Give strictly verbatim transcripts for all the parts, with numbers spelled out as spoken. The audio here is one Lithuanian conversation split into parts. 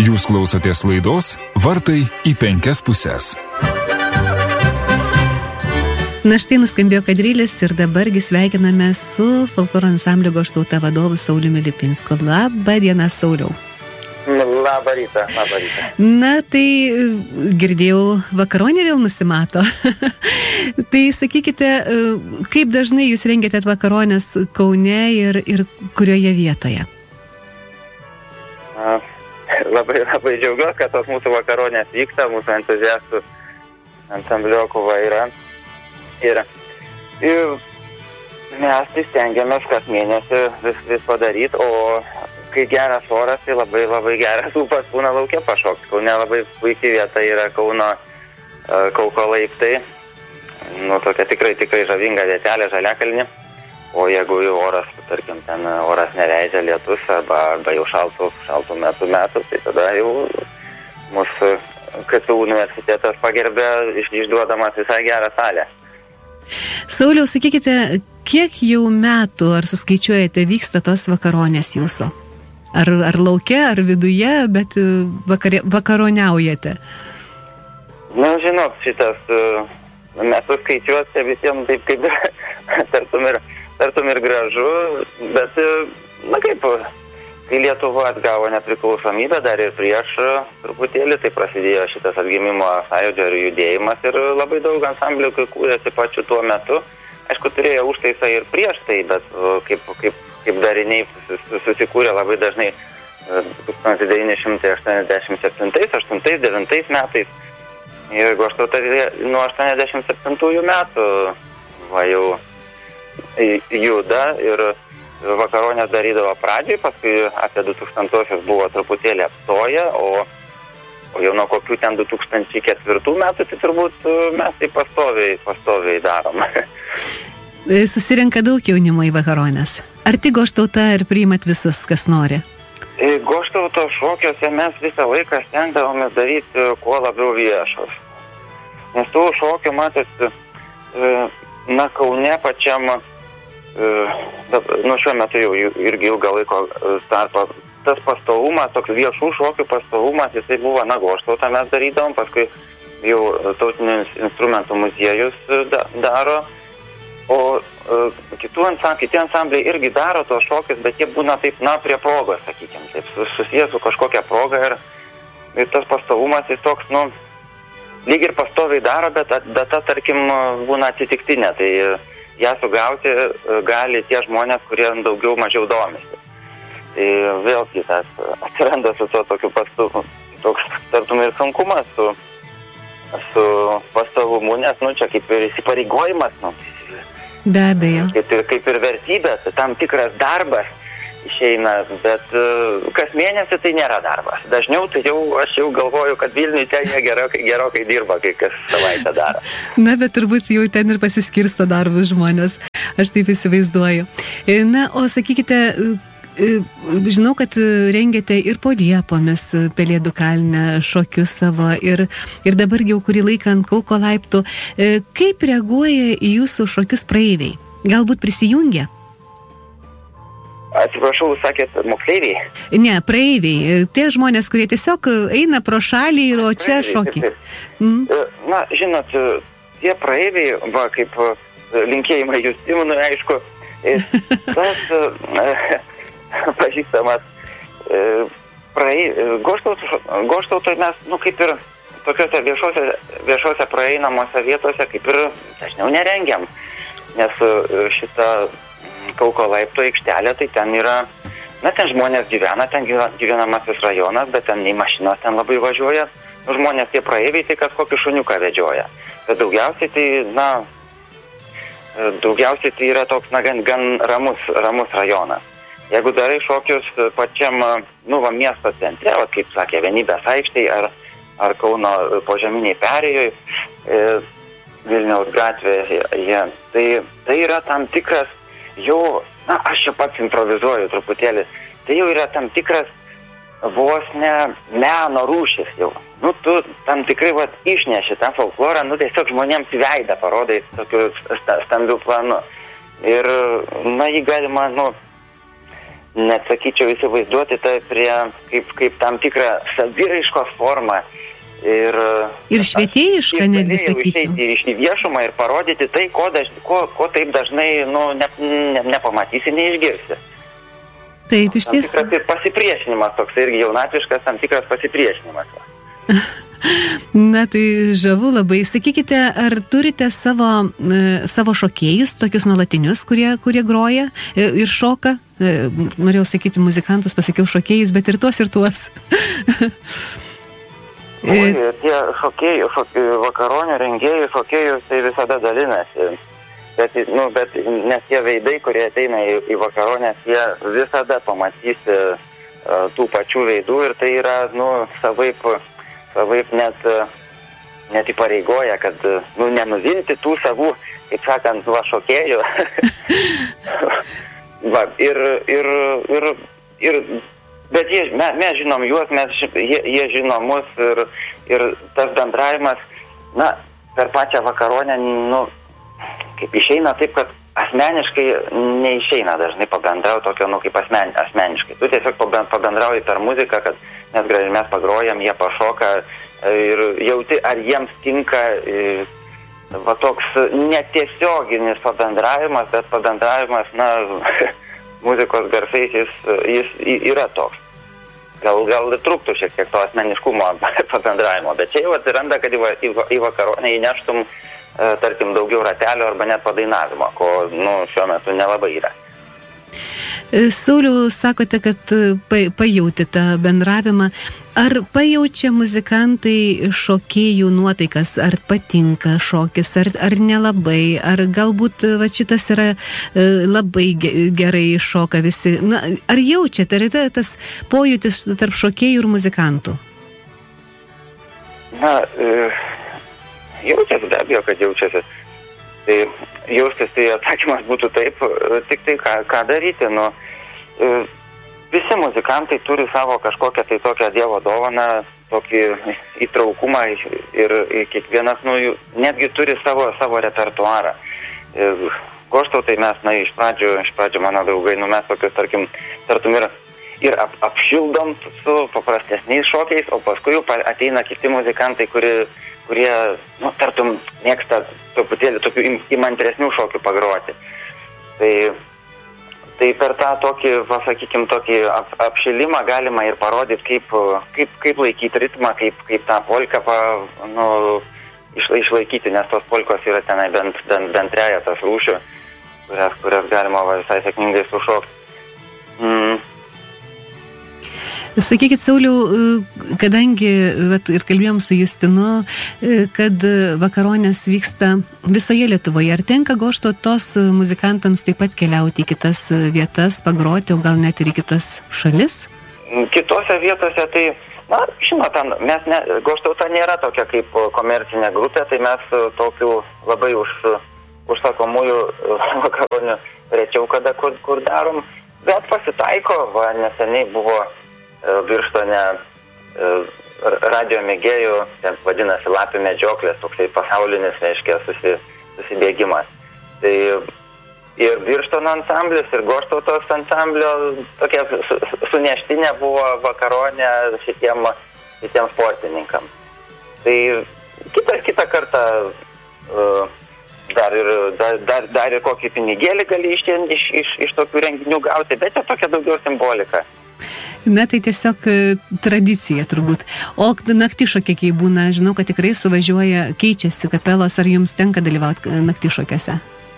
Jūs klausotės laidos Vartai į penkias pusės. Na štai nuskambėjo kadrilis ir dabargi sveikiname su folkloro ansamblio Goštauta vadovu Sauliumi Lipinsku. Labą dieną, Sauliau. Labą rytą, labą rytą. Na tai girdėjau, vakaronė vėl nusimato. Tai sakykite, kaip dažnai jūs rengiate vakaronės Kaune ir, ir kurioje vietoje? A, labai, labai džiaugiuosi, kad tos mūsų vakaronės vyksta, mūsų entuziastų ansambliokų va yra. Ir, ir mes tai stengiamės kas mėnesį vis, vis padaryti, o kai geras oras, tai labai labai geras ūpas būna laukia pašokti. Kaune labai puikiai vieta yra Kauno uh, Kauko laiptai, nu tokia tikrai tikrai žavinga vietelė, Žaliakalnį. O jeigu jau oras, tarkim, ten oras neleidžia lietus arba, arba jau šaltų, šaltų metų metų, tai tada jau mūsų K T U universitetas pagerbė išduodamas visai gerą salę. Sauliau, sakykite, kiek jau metų, ar suskaičiuojate, vyksta tos vakaronės jūsų? Ar, ar lauke, ar viduje, bet vakare, vakaroniaujate? Na, žinot, šitas metų skaičiuoti visiems taip kaip tartum ir, tartum ir gražu, bet, na kaip, kai Lietuva atgavo nepriklausomybę, dar ir prieš truputėlį, tai prasidėjo šitas atgimimo sąjūdžio ir judėjimas ir labai daug ansamblių, kai kūrėsi pačiu tuo metu. Aišku, turėjo užtaisą ir prieš tai, bet kaip, kaip, kaip dariniai susikūrė labai dažnai tūkstantis devyni šimtai aštuoniasdešimt septintais, aštuntais, devintais metais. Ir Goštauta nuo aštuoniasdešimt septintųjų metų va, jau juda ir vakaronės darydavo pradžiai, paskui apie du tūkstantosius buvo truputėlį apstoję, o, o jau nuo kokių ten du tūkstančiai ketvirtų metų, tai turbūt mes tai pastoviai, pastoviai darom. Susirenka daug jaunimo į vakaronės. Ar tik Goštauta, ar priimat visus, kas nori? Goštauto šokiuose mes visą laiką stengdavomės daryti kuo labiau viešos. Nes tų šokių, matot, na Kaune pačiam nu šiuo metu jau irgi ilgą laiko starto, tas pastovumas, toks viešų šokių pastovumas, jisai buvo, na, Goštautą mes darydavom, paskui jau tautinis instrumentų muziejus da, daro, o kitų ansam, kiti ansambliai irgi daro tos šokius, bet jie būna taip, na, prie progos, sakykime, taip, susijęs su kažkokia proga ir, ir tas pastovumas jis toks, nu, lyg ir pastoviai daro, bet data, tarkim, būna atsitiktinė, tai ją sugauti gali tie žmonės, kurie daugiau mažiau domisi. Tai vėlgi tas atsiranda su to tokiu pastovumu, toks tartum ir sunkumas su, su pastovumu, nes nu, čia kaip ir įsipareigojimas, nu, be abejo. Kaip ir, kaip ir vertybės, tam tikras darbas išeina, bet kas mėnesį tai nėra darbas. Dažniau tai jau aš jau galvoju, kad Vilniui ten jie gerokai, gerokai dirba, kai kas savaitę daro. Na, bet turbūt jau ten ir pasiskirsto darbus žmonės. Aš taip įsivaizduoju. Na, o sakykite, žinau, kad rengiate ir po Liepomis Pelėdų kalne šokius savo ir, ir dabar jau kurį laiką ant Kauko laiptų. Kaip reaguoja į jūsų šokius praeiviai? Galbūt prisijungia? Atsiprašau, sakėt, moksleiviai? Ne, praeiviai. Tie žmonės, kurie tiesiog eina pro šalį ir o čia šokiai. Mm. Na, žinot, tie praeiviai, va, kaip linkėjimai Justimonui, aišku, tas pažįstamas praeiviai. Goštautoj mes, nu, kaip ir tokiuose viešuose, viešuose praeinamose vietose, kaip ir dažniau nerengiam. Nes šitą Kauko laiptų aikštelė, tai ten yra, na, ten žmonės gyvena, ten gyvenamasis rajonas, bet ten nei mašinos ten labai važiuoja, žmonės tie praeiviai, tai kas kokį šuniuką vedžioja. Bet daugiausiai tai, na, daugiausiai tai yra toks, na, gan, gan ramus, ramus rajonas. Jeigu darai šokius pačiam, nu, va, miesto centre, va, kaip sakė, Vienybės aikštėje ar, ar Kauno požeminiai perėjoj, e, Vilniaus gatvėje, ja, tai, tai yra tam tikras jau, na, aš čia pats improvizuoju truputėlį, tai jau yra tam tikras vos ne meno rūšis jau. Nu, tu tam tikrai, vat, išneši tą folklorą, nu, tiesiog žmonėms veidą parodai tokiu stambiu planu. Ir, na, jį galima, nu, net sakyčiau įsivaizduoti tai prie kaip, kaip tam tikrą saviraiškos formą. Ir, ir švietėjišką netgi sakyčiau. Ir iš į viešumą ir parodyti tai, ko, daž, ko, ko taip dažnai nu, ne, ne, nepamatysi, neišgirsi. Taip, iš tiesų. Tam tikras pasipriešinimas, toks irgi jaunatviškas, tam tikras pasipriešinimas. Na, tai žavu labai. Sakykite, ar turite savo, savo šokėjus, tokius nuolatinius, kurie, kurie groja ir šoka? Norėjau sakyti muzikantus, pasakiau šokėjus, bet ir tuos, ir tuos. O, tie šokėjų, šokėjų, vakaronio rengėjų šokėjus tai visada dalinasi. Bet, nu, bet nes tie veidai, kurie ateina į, į vakaronės, jie visada pamatysi uh, tų pačių veidų ir tai yra, nu, savaip, savaip net, net įpareigoja, kad, nu, nenuvilti tų savų, kaip sakant, va, šokėjų. Va, ir, ir, ir, ir bet jie, mes, mes žinom juos, mes, jie, jie žino mus ir, ir tas bendravimas, na, per pačią vakaronę, nu, kaip išeina taip, kad asmeniškai neišeina dažnai pabendrauti tokio, nu, kaip asmen, asmeniškai. Tu tiesiog pabendrauji per muziką, kad mes, mes pagrojam, jie pašoka ir jauti, ar jiems tinka va toks netiesioginis pabendravimas, bet pabendravimas, na, muzikos garsais jis, jis yra toks. Gal, gal trūktų šiek tiek to asmeniškumo pabendravimo, bet čia jau atsiranda, kad į, į, į vakaronę įneštum, e, tarkim, daugiau ratelio arba net padainavimo, ko, nu, šiuo metu nelabai yra. Sauliau, sakote, kad pajauti tą bendravimą. Ar pajaučia muzikantai šokėjų nuotaikas? Ar patinka šokis, ar, ar nelabai? Ar galbūt va, šitas yra labai gerai šoka visi? Na, ar jaučiate, ar yra tas pojūtis tarp šokėjų ir muzikantų? Na, jaučiasi, be abejo, kad jaučiasi. Tai jaustis, tai atsakymas būtų taip, tik tai ką, ką daryti. Nu, visi muzikantai turi savo kažkokią tai tokią Dievo dovaną, tokį įtraukumą ir, ir kiekvienas, nu, netgi turi savo, savo repertuarą. Goštautai mes, na, iš pradžių, iš pradžių mano draugai, nu, mes tokius, tarkim, tartum ir, ir ap, apšildom su paprastesniais šokiais, o paskui jau ateina kiti muzikantai, kuri kurie, nu, tartum, mėgsta truputėlį tokių įmantresnių šokių pagroti. Tai, tai per tą tokį, pasakykim, tokį ap, apšilimą galima ir parodyti, kaip, kaip, kaip laikyti ritmą, kaip, kaip tą polką pa, nu, iš, išlaikyti, nes tos polkos yra tenai bent, bent, bent trejetas rūšių, kurias, kurias galima va, visai sėkmingai sušokti. Mm. Sakykit, Sauliau, kadangi vat, ir kalbėjom su Justinu, kad vakaronės vyksta visoje Lietuvoje, ar tenka Goštautos muzikantams taip pat keliauti į kitas vietas, pagroti, o gal net ir į kitas šalis? Kitose vietose tai, na, žinot, mes ne, Goštauta nėra tokia kaip komercinė grupė, tai mes tokių labai už, užsakomųjų vakaronių rečiau kada kur, kur darom, bet pasitaiko, va, neseniai buvo Birštone radio mėgėjų, ten vadinasi lapių medžioklės, toksai pasaulinis, reiškia, susi, susibėgimas. Tai ir Birštono ansamblis, ir Goštautos ansamblio tokia su, suneštinė buvo vakaronė šitiem, šitiem sportininkam. Tai kitą, kitą kartą uh, dar, ir, dar, dar, dar ir kokį pinigėlį gali iš, iš, iš, iš tokių renginių gauti, bet čia tokia daugiau simbolika. Na, tai tiesiog tradicija turbūt. O naktišokiai, kai būna, žinau, kad tikrai suvažiuoja, keičiasi kapelos, ar jums tenka dalyvauti naktišokiuose?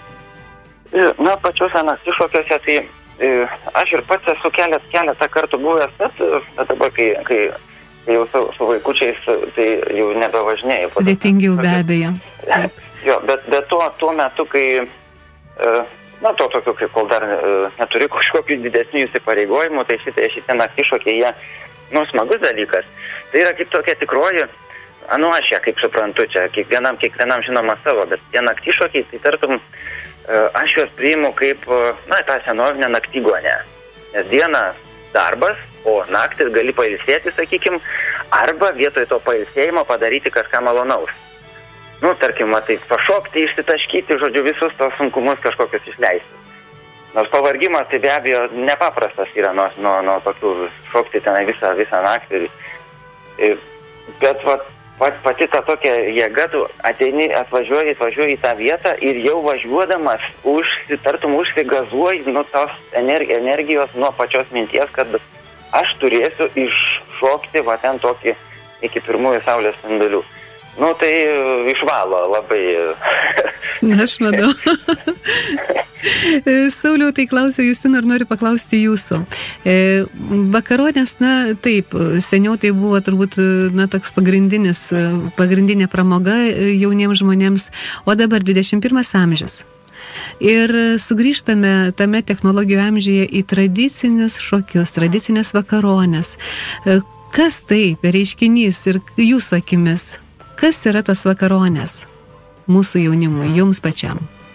Na, pačiuose naktišokiuose, tai aš ir pats esu keletą, keletą kartų buvęs, bet, bet dabar, kai, kai jau su, su vaikučiais, tai jau nebevažinėjau. Sudėtingiau be abejo. Jo, bet, bet tuo, tuo metu, kai... Na, to tokiu, kaip kol dar uh, neturi kažkokių didesnių įsipareigojimų, tai šitie, šitie naktišokiai, jie, nu, smagus dalykas. Tai yra kaip tokia tikroji, nu, aš ją, kaip suprantu, čia kiekvienam, kiekvienam žinoma savo, bet tie naktišokiai, tai tartum, uh, aš juos priimu kaip, uh, na, tą senovinę naktigonę. Nes diena darbas, o naktis gali pailsėti, sakykim, arba vietoj to pailsėjimo padaryti kažką malonaus. Nu, tarkim, tai pašokti, išsitaškyti, žodžiu, visus tos sunkumus kažkokius išleisti. nors pavargimas tai be abejo nepaprastas yra nuo, nuo, nuo tokių šokti tenai visą, visą naktį. Bet vat, pat, pati ta tokia jėga, tu ateini, atvažiuoji, atvažiuoji į tą vietą ir jau važiuodamas, užsi, tartum užsigazuoji nuo tos energijos, nuo pačios minties, kad aš turėsiu iššokti va ten tokį iki pirmųjų saulės spindulių. Nu, tai išvalo labai. Aš manau. Sauliau, tai klausiu Justino ir noriu paklausti jūsų. E, vakaronės, na, taip, seniau tai buvo turbūt, na, toks pagrindinis, pagrindinė pramoga jauniems žmonėms, o dabar dvidešimt pirmas amžius. Ir sugrįžtame tame technologijų amžiuje į tradicinius šokius, tradicinės vakaronės. Kas tai per reiškinys ir jūsų akimis? Kas yra tos vakaronės mūsų jaunimui, jums pačiam?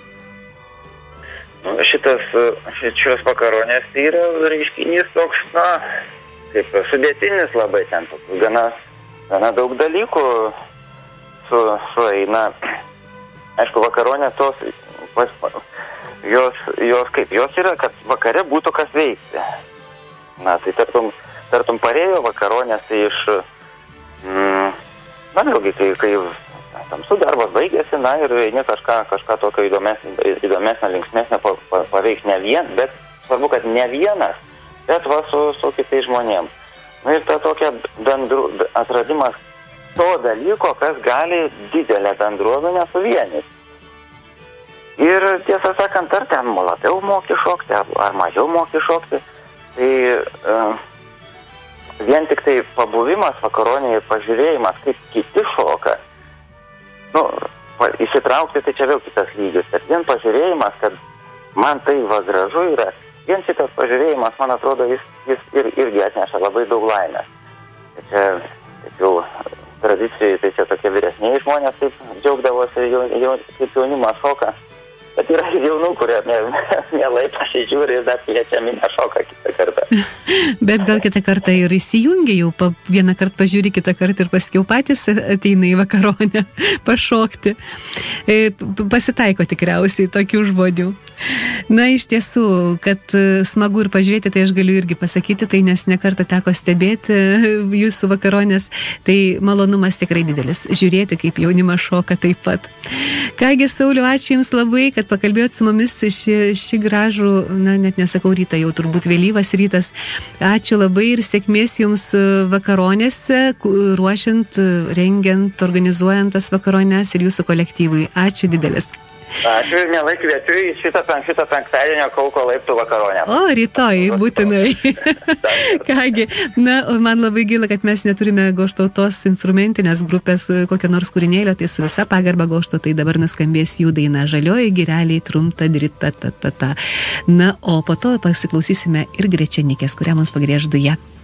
Nu, šitas, šios vakaronės yra reiškinys toks, na, kaip sudėtinis labai ten, gana, gana daug dalykų su, sueina. Aišku, vakaronės tos, pas, jos, jos kaip, jos yra, kad vakare būtų kas veikti. Na, tai tartum, tartum parėjo vakaronės tai iš... Mm, Na, vėlgi, kai, kai tamsų darbas baigėsi, na ir eini kažką, kažką tokio įdomesnio, įdomesnio linksmesnio paveikti ne vien, bet svarbu, kad ne vienas, bet va su, su kitais žmonėms. Na ir ta tokia bendru, atradimas to dalyko, kas gali didelę bendruomenę suvienyti. Ir tiesą sakant, ar ten labiau moki šokti, ar, ar mažiau moki šokti, tai... Uh, Vien tik tai pabuvimas vakaronėje ir pažiūrėjimas, kaip kiti šoka, nu, pa, įsitraukti, tai čia vėl kitas lygis. Bet vien pažiūrėjimas, kad man tai va gražu yra, vien šitas pažiūrėjimas, man atrodo, jis, jis ir, irgi atneša labai daug laimės. Tai čia, taip jau tradicijai, tai čia tokie vyresniai žmonės taip džiaugdavosi, jau, jau, kaip jaunimas šoka. Bet yra ir jaunų, kurie mielai pasižiūri ir dar kviečiami nešoka kitą kartą. Bet gal kitą kartą ir įsijungia jau, pa, vieną kartą pažiūri, kitą kartą ir paskiau patys ateina į vakaronę pašokti. Pasitaiko tikriausiai tokių žmonių. Na, iš tiesų, kad smagu ir pažiūrėti, tai aš galiu irgi pasakyti, tai nes nekartą teko stebėti jūsų vakaronės, tai malonumas tikrai didelis. Žiūrėti, kaip jaunimas šoka taip pat. Kągi, Sauliau, ačiū Jums labai, kad pakalbėjot su mumis šį, šį gražų, na, net nesakau rytą, jau turbūt vėlyvas rytas. Ačiū labai ir sėkmės Jums vakaronėse, ruošiant, rengiant, organizuojant tas vakaronės ir Jūsų kolektyvui. Ačiū didelis. Ačiū ir mielai kviečiu į šitą, šitą penktadienio Kauko laiptų vakaronę. O, rytoj, būtinai. Kągi, na, man labai gaila, kad mes neturime Goštautos instrumentinės grupės kokio nors kūrinėlio, tai su visa pagarba Goštautai dabar nuskambės jų daina Žalioji gireliai trumta drita ta ta ta. Na, o po to pasiklausysime ir Grečenikės, kurią mums pagriež duja.